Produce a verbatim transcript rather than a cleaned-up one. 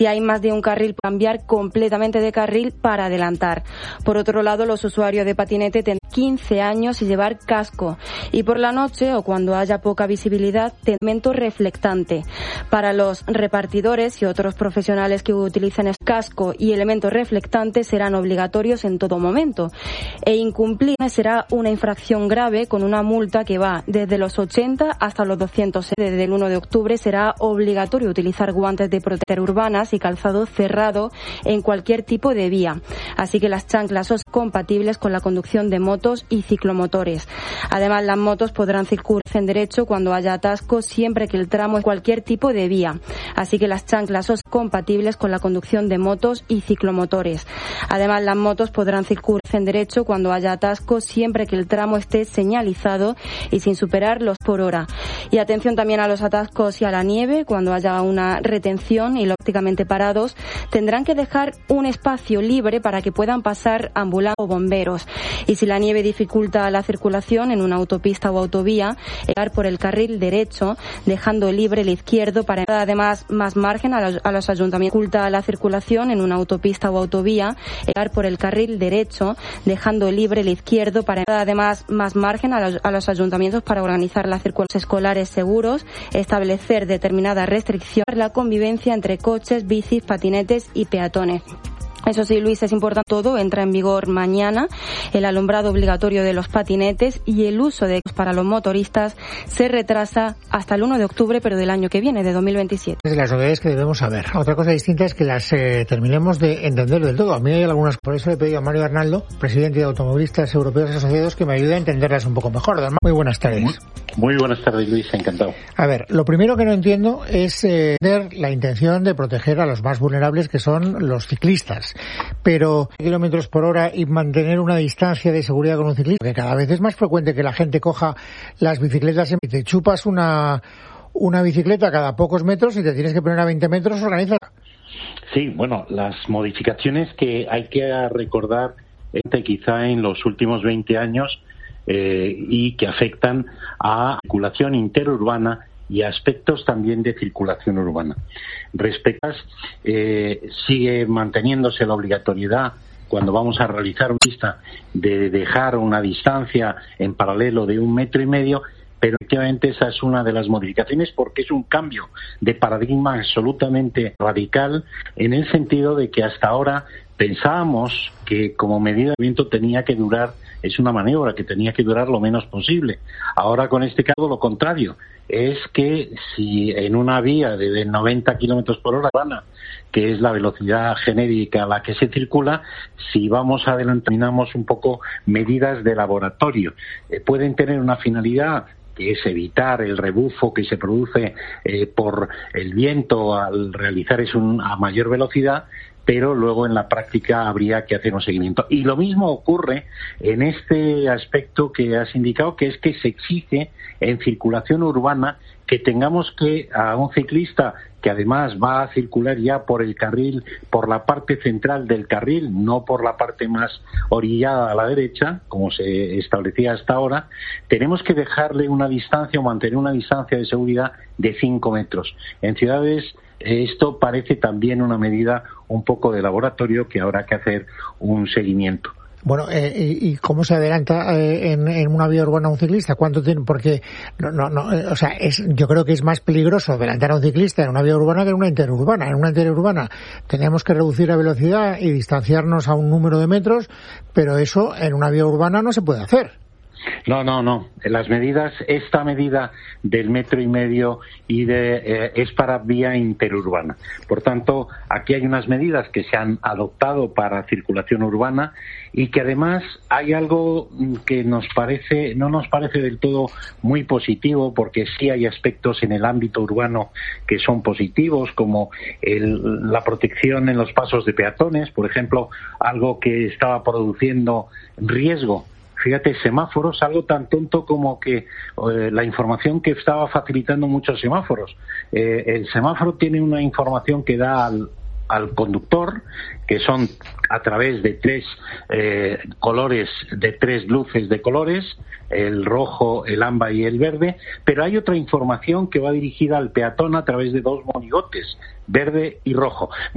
Si hay más de un carril, cambiar completamente de carril para adelantar. Por otro lado, los usuarios de patinete tendrán quince años y llevar casco. Y por la noche o cuando haya poca visibilidad, elemento reflectante. Para los repartidores y otros profesionales que utilicen el casco y elementos reflectantes serán obligatorios en todo momento. E incumplir será una infracción grave con una multa que va desde los ochenta hasta los doscientos. Desde el uno de octubre será obligatorio utilizar guantes de protección urbanas y calzado cerrado en cualquier tipo de vía. Así que las chanclas son compatibles con la conducción de motos y ciclomotores. Además, las motos podrán circular en derecho cuando haya atasco siempre que el tramo es cualquier tipo de vía. Así que las chanclas son compatibles con la conducción de motos y ciclomotores. Además, las motos podrán circular en derecho cuando haya atasco siempre que el tramo esté señalizado y sin superar los por hora. Y atención también a los atascos y a la nieve. Cuando haya una retención y lógicamente parados, tendrán que dejar un espacio libre para que puedan pasar ambulancias o bomberos. Y si la nieve dificulta la circulación en una autopista o autovía, llegar por el carril derecho, dejando libre el izquierdo para además más margen a los, a los ayuntamientos. Dificulta la circulación en una autopista o autovía, llegar por el carril derecho, dejando libre el izquierdo para además más margen a los, a los ayuntamientos para organizar la circulación escolares seguros, establecer determinadas restricciones para la convivencia entre coches, bicis, patinetes y peatones. Eso sí, Luis, es importante, todo entra en vigor mañana, el alumbrado obligatorio de los patinetes y el uso de para los motoristas se retrasa hasta el uno de octubre, pero del año que viene, de dos mil veintisiete. Es de las novedades que debemos saber. Otra cosa distinta es que las eh, terminemos de entender del todo. A mí hay algunas, por eso le he pedido a Mario Arnaldo, presidente de Automovilistas Europeos Asociados, que me ayude a entenderlas un poco mejor. Muy buenas tardes. Muy, muy buenas tardes, Luis, encantado. A ver, lo primero que no entiendo es eh, la intención de proteger a los más vulnerables, que son los ciclistas. Pero kilómetros por hora y mantener una distancia de seguridad con un ciclista, que cada vez es más frecuente que la gente coja las bicicletas y te chupas una una bicicleta cada pocos metros y te tienes que poner a veinte metros, organiza. Sí, bueno, las modificaciones que hay que recordar eh, quizá en los últimos veinte años eh, y que afectan a circulación interurbana y aspectos también de circulación urbana. Respecto a eh, sigue manteniéndose la obligatoriedad cuando vamos a realizar una pista de dejar una distancia en paralelo de un metro y medio, pero efectivamente esa es una de las modificaciones porque es un cambio de paradigma absolutamente radical en el sentido de que hasta ahora pensábamos que como medida de movimiento tenía que durar, es una maniobra que tenía que durar lo menos posible. Ahora con este caso lo contrario, es que si en una vía de noventa kilómetros por hora, que es la velocidad genérica a la que se circula, si vamos adelante, terminamos un poco medidas de laboratorio. Eh, pueden tener una finalidad que es evitar el rebufo que se produce eh, por el viento al realizar eso a mayor velocidad, pero luego en la práctica habría que hacer un seguimiento. Y lo mismo ocurre en este aspecto que has indicado, que es que se exige en circulación urbana que tengamos que a un ciclista que además va a circular ya por el carril, por la parte central del carril, no por la parte más orillada a la derecha, como se establecía hasta ahora, tenemos que dejarle una distancia o mantener una distancia de seguridad de cinco metros. En ciudades esto parece también una medida un poco de laboratorio que habrá que hacer un seguimiento. Bueno, eh, ¿y cómo se adelanta eh, en, en una vía urbana un ciclista? ¿Cuánto tiene? Porque, no, no, no, eh, o sea, es, yo creo que es más peligroso adelantar a un ciclista en una vía urbana que en una interurbana. En una interurbana tenemos que reducir la velocidad y distanciarnos a un número de metros, pero eso en una vía urbana no se puede hacer. No, no, no. Las medidas, esta medida del metro y medio y de eh, es para vía interurbana. Por tanto, aquí hay unas medidas que se han adoptado para circulación urbana y que además hay algo que nos parece, no nos parece del todo muy positivo, porque sí hay aspectos en el ámbito urbano que son positivos, como el, la protección en los pasos de peatones, por ejemplo, algo que estaba produciendo riesgo. Fíjate, semáforos, algo tan tonto como que eh, la información que estaba facilitando muchos semáforos. Eh, el semáforo tiene una información que da al, al conductor, que son a través de tres eh, colores, de tres luces de colores, el rojo, el ámbar y el verde, pero hay otra información que va dirigida al peatón a través de dos monigotes, verde y rojo.